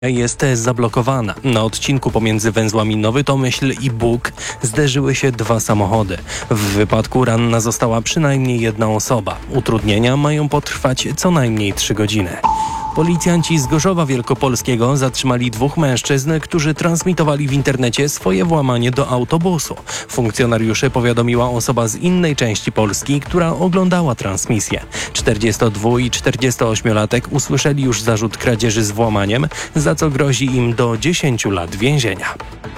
jest zablokowana. Na odcinku pomiędzy węzłami Nowy Tomyśl i Bóg zderzyły się dwa samochody. W wypadku ranna została przynajmniej jedna osoba. Utrudnienia mają potrwać co najmniej 3 godziny. Policjanci z Gorzowa Wielkopolskiego zatrzymali 2 mężczyzn, którzy transmitowali w internecie swoje włamanie do autobusu. Funkcjonariuszy powiadomiła osoba z innej części Polski, która oglądała transmisję. 42 i 48-latek usłyszeli już zarzut kradzieży z włamaniem, za co grozi im do 10 lat więzienia.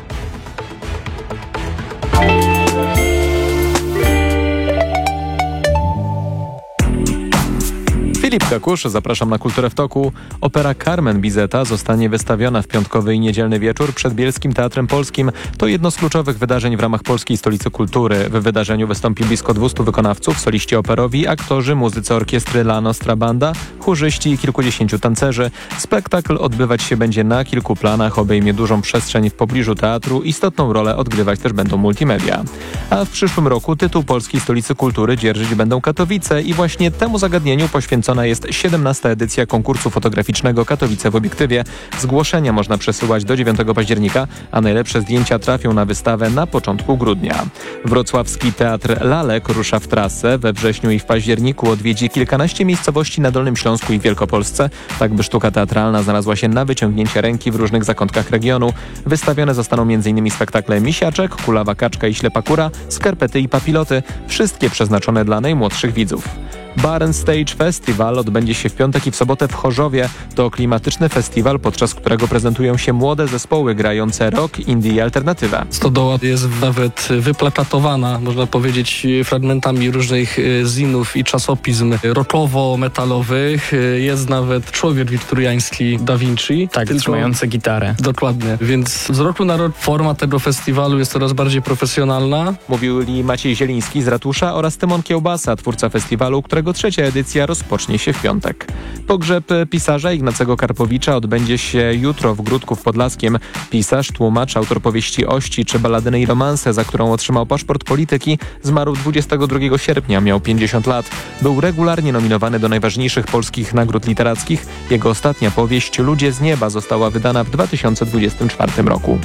Filip Kakusz, zapraszam na Kulturę w toku. Opera Carmen Bizeta zostanie wystawiona w piątkowy i niedzielny wieczór przed Bielskim Teatrem Polskim. To jedno z kluczowych wydarzeń w ramach Polskiej Stolicy Kultury. W wydarzeniu wystąpi blisko 200 wykonawców, soliści operowi, aktorzy, muzycy orkiestry La Nostra Banda, chórzyści i kilkudziesięciu tancerzy. Spektakl odbywać się będzie na kilku planach, obejmie dużą przestrzeń w pobliżu teatru. Istotną rolę odgrywać też będą multimedia. A w przyszłym roku tytuł Polskiej Stolicy Kultury dzierżyć będą Katowice i właśnie temu zagadnieniu poświęcona jest 17. edycja konkursu fotograficznego Katowice w obiektywie. Zgłoszenia można przesyłać do 9 października, a najlepsze zdjęcia trafią na wystawę na początku grudnia. Wrocławski Teatr Lalek rusza w trasę. We wrześniu i w październiku odwiedzi kilkanaście miejscowości na Dolnym Śląsku i Wielkopolsce, tak by sztuka teatralna znalazła się na wyciągnięcie ręki w różnych zakątkach regionu. Wystawione zostaną m.in. spektakle Misiaczek, Kulawa Kaczka i Ślepa Kura, Skarpety i Papiloty, wszystkie przeznaczone dla najmłodszych widzów. Barn Stage Festival odbędzie się w piątek i w sobotę w Chorzowie. To klimatyczny festiwal, podczas którego prezentują się młode zespoły grające rock, indie i alternatywę. Stodoła jest nawet wyplakatowana, można powiedzieć, fragmentami różnych zinów i czasopism rockowo-metalowych. Jest nawet człowiek wiktoriański Da Vinci. Tak, trzymający gitarę. Dokładnie, więc z roku na rok forma tego festiwalu jest coraz bardziej profesjonalna. Mówili Maciej Zieliński z Ratusza oraz Tymon Kiełbasa, twórca festiwalu, którego trzecia edycja rozpocznie się w piątek. Pogrzeb pisarza Ignacego Karpowicza odbędzie się jutro w Gródku w Podlaskiem. Pisarz, tłumacz, autor powieści Ości czy Balladyny i romanse, za którą otrzymał paszport polityki, zmarł 22 sierpnia, miał 50 lat. Był regularnie nominowany do najważniejszych polskich nagród literackich. Jego ostatnia powieść Ludzie z nieba została wydana w 2024 roku.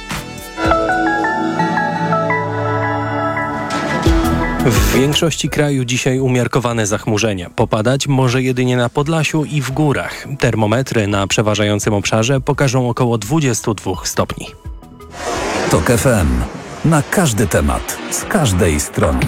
W większości kraju dzisiaj umiarkowane zachmurzenie. Popadać może jedynie na Podlasiu i w górach. Termometry na przeważającym obszarze pokażą około 22 stopni. TOK FM. Na każdy temat, z każdej strony.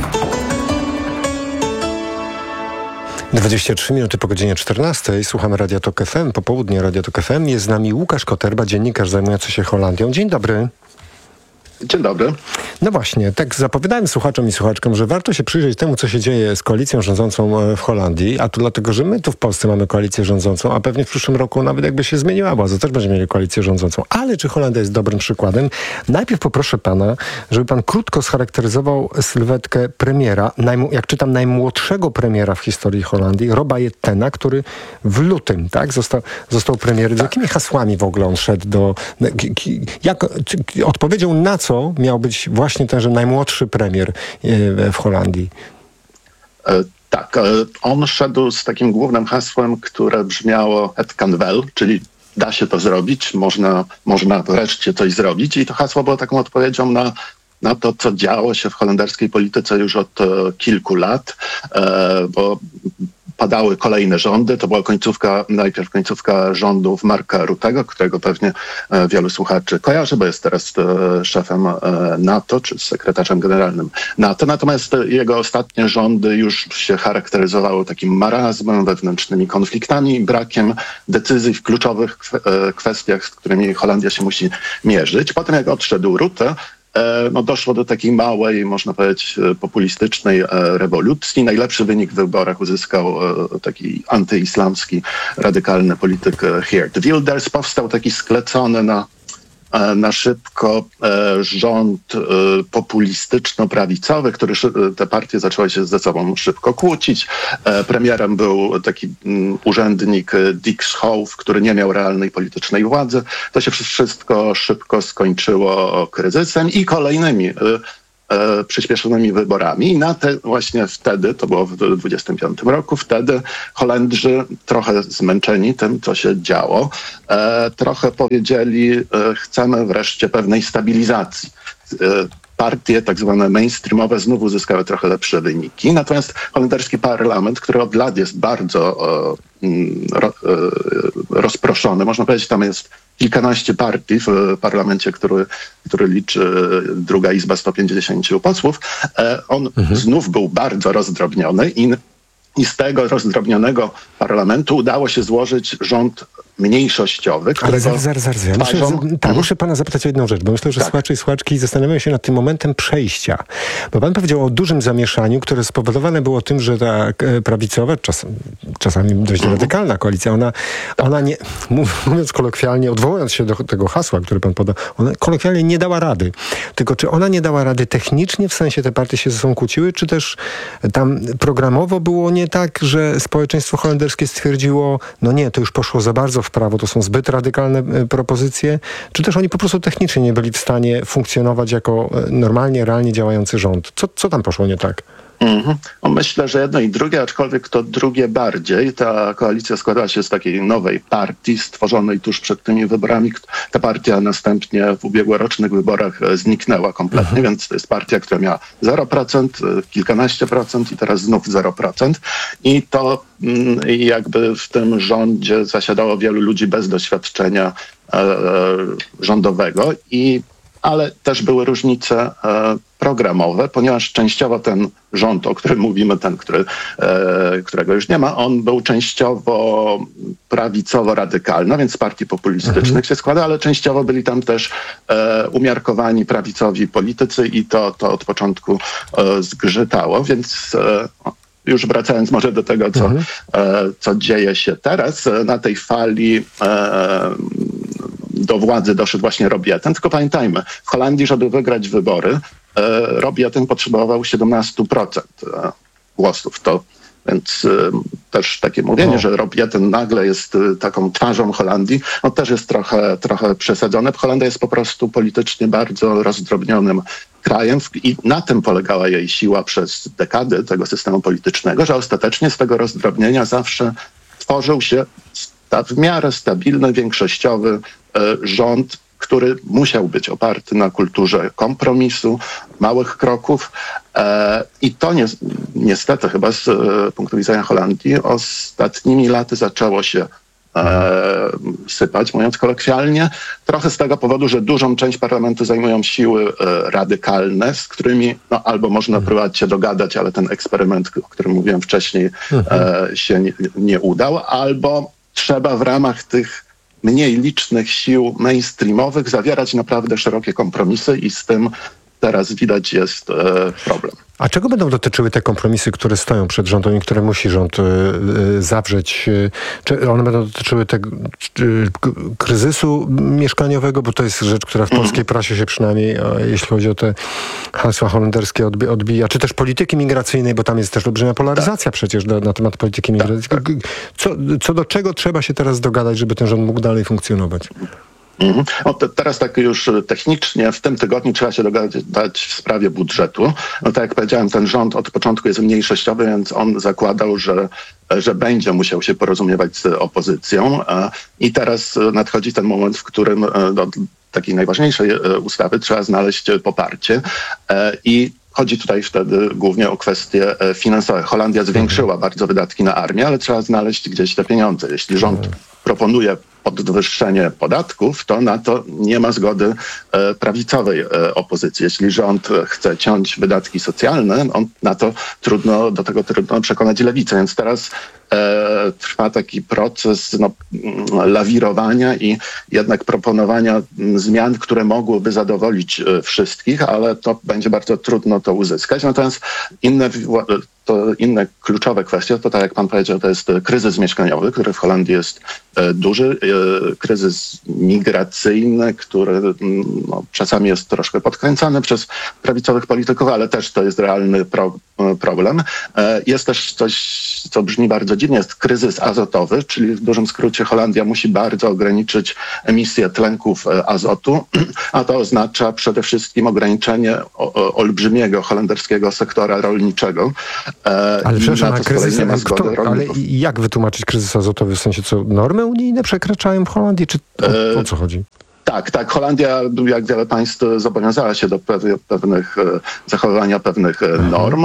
23 minuty po godzinie 14. Słuchamy Radia TOK FM. Popołudnie Radia TOK FM. Jest z nami Łukasz Koterba, dziennikarz zajmujący się Holandią. Dzień dobry. Dzień dobry. No właśnie, tak zapowiadałem słuchaczom i słuchaczkom, że warto się przyjrzeć temu, co się dzieje z koalicją rządzącą w Holandii, a to dlatego, że my tu w Polsce mamy koalicję rządzącą, a pewnie w przyszłym roku nawet jakby się zmieniła władza, też będziemy mieli koalicję rządzącą. Ale czy Holandia jest dobrym przykładem? Najpierw poproszę pana, żeby pan krótko scharakteryzował sylwetkę premiera, jak czytam, najmłodszego premiera w historii Holandii, Roba Jettena, który w lutym, tak, został premierem. Z jakimi hasłami w ogóle on szedł odpowiedział na co miał być właśnie tenże najmłodszy premier w Holandii? Tak, on szedł z takim głównym hasłem, które brzmiało "Het kan wel", czyli da się to zrobić, można wreszcie coś zrobić, i to hasło było taką odpowiedzią na to, co działo się w holenderskiej polityce już od kilku lat, bo padały kolejne rządy. To była najpierw końcówka rządów Marka Ruttego, którego pewnie wielu słuchaczy kojarzy, bo jest teraz szefem NATO, czy sekretarzem generalnym NATO. Natomiast jego ostatnie rządy już się charakteryzowały takim marazmem, wewnętrznymi konfliktami i brakiem decyzji w kluczowych kwestiach, z którymi Holandia się musi mierzyć. Potem jak odszedł Rutte, doszło do takiej małej, można powiedzieć, populistycznej rewolucji. Najlepszy wynik w wyborach uzyskał taki antyislamski, radykalny polityk Geert Wilders. Powstał taki sklecony na szybko rząd populistyczno-prawicowy, te partie zaczęły się ze sobą szybko kłócić. Premierem był taki urzędnik Dick Schoof, który nie miał realnej politycznej władzy. To się wszystko szybko skończyło kryzysem i kolejnymi przyspieszonymi wyborami i na te właśnie wtedy, to było w 25 roku, wtedy Holendrzy trochę zmęczeni tym, co się działo, trochę powiedzieli, chcemy wreszcie pewnej stabilizacji. Partie tak zwane mainstreamowe znów uzyskały trochę lepsze wyniki. Natomiast holenderski parlament, który od lat jest bardzo rozproszony, można powiedzieć, tam jest kilkanaście partii w parlamencie, który liczy druga izba 150 posłów, on znów był bardzo rozdrobniony i z tego rozdrobnionego parlamentu udało się złożyć rząd mniejszościowy. Ale zaraz. Ja muszę pana zapytać o jedną rzecz, bo myślę, że słuchacze i słuchaczki zastanawiają się nad tym momentem przejścia. Bo pan powiedział o dużym zamieszaniu, które spowodowane było tym, że ta prawicowa, czasami dość radykalna koalicja, ona nie, mówiąc kolokwialnie, odwołując się do tego hasła, które pan podał, ona kolokwialnie nie dała rady. Tylko czy ona nie dała rady technicznie, w sensie te partie się ze sobą kłóciły, czy też tam programowo było nie tak, że społeczeństwo holenderskie stwierdziło, no nie, to już poszło za bardzo w prawo, to są zbyt radykalne propozycje, czy też oni po prostu technicznie nie byli w stanie funkcjonować jako normalnie, realnie działający rząd? Co tam poszło nie tak? Myślę, że jedno i drugie, aczkolwiek to drugie bardziej. Ta koalicja składała się z takiej nowej partii stworzonej tuż przed tymi wyborami. Ta partia następnie w ubiegłorocznych wyborach zniknęła kompletnie, więc to jest partia, która miała 0%, kilkanaście procent i teraz znów 0%. I to jakby w tym rządzie zasiadało wielu ludzi bez doświadczenia rządowego, ale też były różnice programowe, ponieważ częściowo ten rząd, o którym mówimy, ten, którego już nie ma, on był częściowo prawicowo-radykalny, więc z partii populistycznych się składa, ale częściowo byli tam też umiarkowani prawicowi politycy i to od początku zgrzytało, więc już wracając może do tego, co dzieje się teraz, na tej fali do władzy doszedł właśnie Rob Jetten. Tylko pamiętajmy, w Holandii, żeby wygrać wybory, Rob Jetten potrzebował 17% głosów. Więc też takie mówienie, że Rob Jetten nagle jest taką twarzą Holandii, no też jest trochę przesadzone. Holandia jest po prostu politycznie bardzo rozdrobnionym krajem i na tym polegała jej siła przez dekady tego systemu politycznego, że ostatecznie z tego rozdrobnienia zawsze tworzył się w miarę stabilny, większościowy rząd, który musiał być oparty na kulturze kompromisu, małych kroków i to niestety chyba z punktu widzenia Holandii ostatnimi laty zaczęło się sypać, mówiąc kolokwialnie. Trochę z tego powodu, że dużą część parlamentu zajmują siły radykalne, z którymi albo można próbować się dogadać, ale ten eksperyment, o którym mówiłem wcześniej, się nie udał, albo trzeba w ramach tych mniej licznych sił mainstreamowych zawierać naprawdę szerokie kompromisy i z tym teraz widać jest problem. A czego będą dotyczyły te kompromisy, które stoją przed rządem i które musi rząd zawrzeć? Czy one będą dotyczyły tego kryzysu mieszkaniowego, bo to jest rzecz, która w polskiej prasie się przynajmniej, jeśli chodzi o te hasła holenderskie, odbija, czy też polityki migracyjnej, bo tam jest też olbrzymia polaryzacja przecież na temat polityki migracyjnej. Co do czego trzeba się teraz dogadać, żeby ten rząd mógł dalej funkcjonować? Teraz tak już technicznie w tym tygodniu trzeba się dogadać w sprawie budżetu. Tak jak powiedziałem, ten rząd od początku jest mniejszościowy, więc on zakładał, że będzie musiał się porozumiewać z opozycją. I teraz nadchodzi ten moment, w którym do takiej najważniejszej ustawy trzeba znaleźć poparcie. I chodzi tutaj wtedy głównie o kwestie finansowe. Holandia zwiększyła bardzo wydatki na armię, ale trzeba znaleźć gdzieś te pieniądze. Jeśli rząd proponuje podwyższenie podatków, to na to nie ma zgody prawicowej opozycji. Jeśli rząd chce ciąć wydatki socjalne, do tego trudno przekonać lewicę. Więc teraz trwa taki proces lawirowania i jednak proponowania zmian, które mogłyby zadowolić wszystkich, ale to będzie bardzo trudno to uzyskać. Natomiast to inne kluczowe kwestie, to tak jak pan powiedział, to jest kryzys mieszkaniowy, który w Holandii jest duży, kryzys migracyjny, który czasami jest troszkę podkręcany przez prawicowych polityków, ale też to jest realny problem. Jest też coś, co brzmi bardzo dziwnie, jest kryzys azotowy, czyli w dużym skrócie Holandia musi bardzo ograniczyć emisję tlenków azotu, a to oznacza przede wszystkim ograniczenie olbrzymiego holenderskiego sektora rolniczego. Ale przepraszam, na to z kolei nie ma zgody ale rolników. jak wytłumaczyć kryzys azotowy? W sensie co, normy unijne przekraczają w Holandii? Czy o co chodzi? Tak. Holandia, jak wiele państw, zobowiązała się do pewnych zachowywania pewnych norm.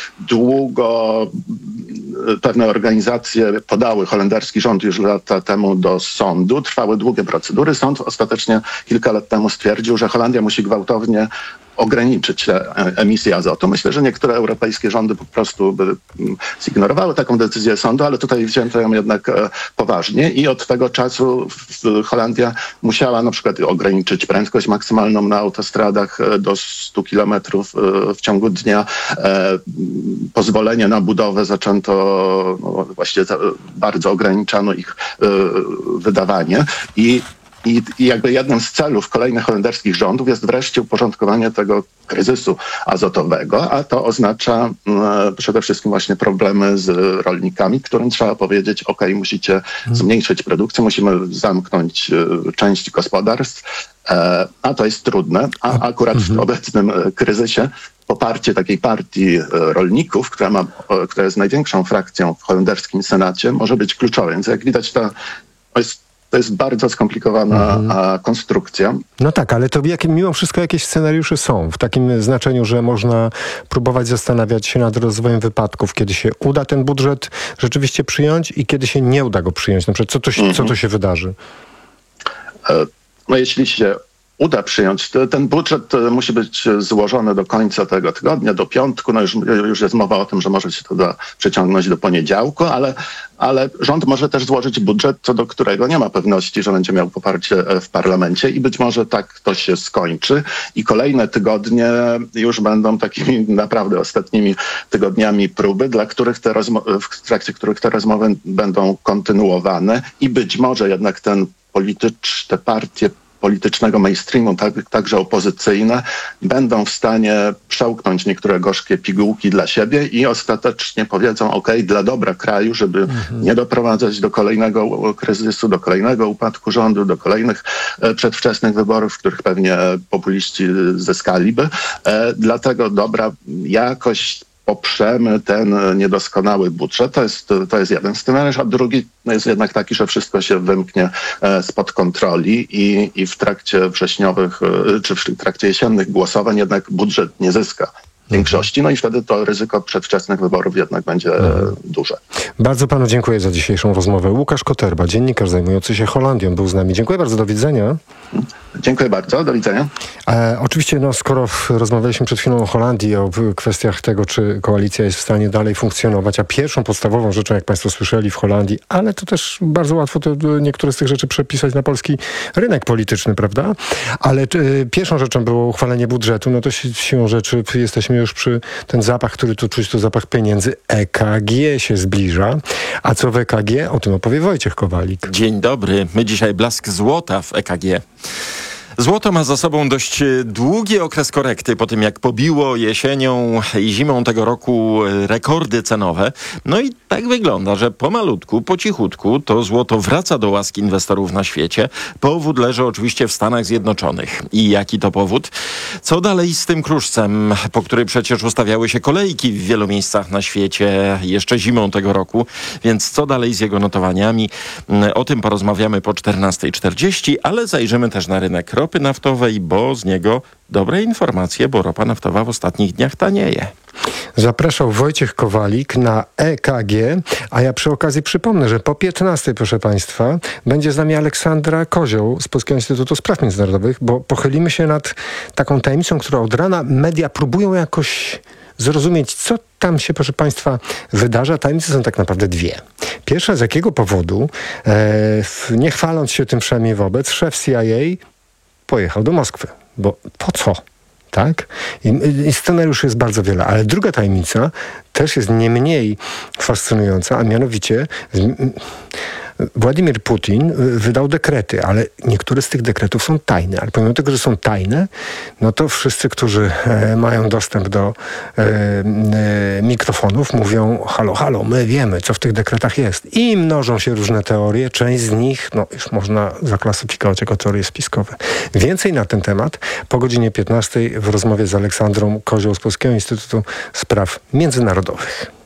Długo pewne organizacje podały holenderski rząd już lata temu do sądu. Trwały długie procedury. Sąd ostatecznie kilka lat temu stwierdził, że Holandia musi gwałtownie ograniczyć emisję azotu. Myślę, że niektóre europejskie rządy po prostu by zignorowały taką decyzję sądu, ale tutaj wzięto ją jednak poważnie i od tego czasu Holandia musiała na przykład ograniczyć prędkość maksymalną na autostradach do 100 km w ciągu dnia. Pozwolenie na budowę zaczęto, właściwie bardzo ograniczano ich wydawanie i jakby jednym z celów kolejnych holenderskich rządów jest wreszcie uporządkowanie tego kryzysu azotowego, a to oznacza przede wszystkim właśnie problemy z rolnikami, którym trzeba powiedzieć, musicie zmniejszyć produkcję, musimy zamknąć część gospodarstw, a to jest trudne, a akurat w obecnym kryzysie poparcie takiej partii rolników, która jest największą frakcją w holenderskim Senacie, może być kluczowe. Więc jak widać, to jest bardzo skomplikowana konstrukcja. No tak, ale to mimo wszystko jakieś scenariusze są. W takim znaczeniu, że można próbować zastanawiać się nad rozwojem wypadków, kiedy się uda ten budżet rzeczywiście przyjąć i kiedy się nie uda go przyjąć. Na przykład co to się wydarzy? Jeśli się uda przyjąć, ten budżet musi być złożony do końca tego tygodnia, do piątku. Już jest mowa o tym, że może się to przeciągnąć do poniedziałku, ale rząd może też złożyć budżet, co do którego nie ma pewności, że będzie miał poparcie w parlamencie i być może tak to się skończy i kolejne tygodnie już będą takimi naprawdę ostatnimi tygodniami próby, w trakcie których te rozmowy będą kontynuowane i być może jednak te partie politycznego mainstreamu, także opozycyjne, będą w stanie przełknąć niektóre gorzkie pigułki dla siebie i ostatecznie powiedzą, dla dobra kraju, żeby nie doprowadzać do kolejnego kryzysu, do kolejnego upadku rządu, do kolejnych przedwczesnych wyborów, w których pewnie populiści zyskaliby. Dlatego dobra jakość poprzemy ten niedoskonały budżet. To jest jeden scenariusz, a drugi jest jednak taki, że wszystko się wymknie spod kontroli i w trakcie wrześniowych czy w trakcie jesiennych głosowań jednak budżet nie zyska większości, i wtedy to ryzyko przedwczesnych wyborów jednak będzie duże. Bardzo panu dziękuję za dzisiejszą rozmowę. Łukasz Koterba, dziennikarz zajmujący się Holandią, był z nami. Dziękuję bardzo, do widzenia. Dziękuję bardzo, do widzenia. Oczywiście, skoro rozmawialiśmy przed chwilą o Holandii, o kwestiach tego, czy koalicja jest w stanie dalej funkcjonować, a pierwszą podstawową rzeczą, jak państwo słyszeli, w Holandii, ale to też bardzo łatwo niektóre z tych rzeczy przepisać na polski rynek polityczny, prawda? Ale pierwszą rzeczą było uchwalenie budżetu, to siłą rzeczy jesteśmy już przy ten zapach, który tu czuć, to zapach pieniędzy. EKG się zbliża. A co w EKG? O tym opowie Wojciech Kowalik. Dzień dobry. My dzisiaj blask złota w EKG. Złoto ma za sobą dość długi okres korekty po tym, jak pobiło jesienią i zimą tego roku rekordy cenowe. I tak wygląda, że pomalutku, po cichutku to złoto wraca do łask inwestorów na świecie. Powód leży oczywiście w Stanach Zjednoczonych. I jaki to powód? Co dalej z tym kruszcem, po który przecież ustawiały się kolejki w wielu miejscach na świecie jeszcze zimą tego roku. Więc co dalej z jego notowaniami? O tym porozmawiamy po 14:40, ale zajrzymy też na rynek ropy naftowej, bo z niego dobre informacje, bo ropa naftowa w ostatnich dniach tanieje. Zapraszał Wojciech Kowalik na EKG, a ja przy okazji przypomnę, że po 15:00, proszę państwa, będzie z nami Aleksandra Kozioł z Polskiego Instytutu Spraw Międzynarodowych, bo pochylimy się nad taką tajemnicą, która od rana media próbują jakoś zrozumieć, co tam się, proszę państwa, wydarza. Tajemnice są tak naprawdę dwie. Pierwsza, z jakiego powodu, nie chwaląc się tym przynajmniej wobec, szef CIA pojechał do Moskwy. Bo po co? Tak? I scenariuszy jest bardzo wiele. Ale druga tajemnica też jest nie mniej fascynująca, a mianowicie Władimir Putin wydał dekrety, ale niektóre z tych dekretów są tajne. Ale pomimo tego, że są tajne, no to wszyscy, którzy mają dostęp do mikrofonów, mówią: halo, halo, my wiemy, co w tych dekretach jest. I mnożą się różne teorie. Część z nich już można zaklasyfikować jako teorie spiskowe. Więcej na ten temat po godzinie 15 w rozmowie z Aleksandrą Kozioł z Polskiego Instytutu Spraw Międzynarodowych.